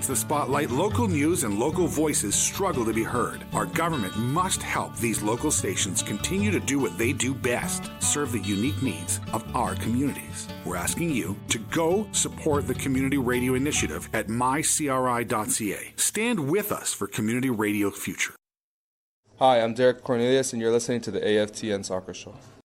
the spotlight, local news and local voices struggle to be heard. Our government must help these local stations continue to do what they do best, serve the unique needs of our communities. We're asking you to go support the Community Radio Initiative at mycri.ca. Stand with us for Community Radio Future. Hi, I'm Derek Cornelius, and you're listening to the AFTN Soccer Show.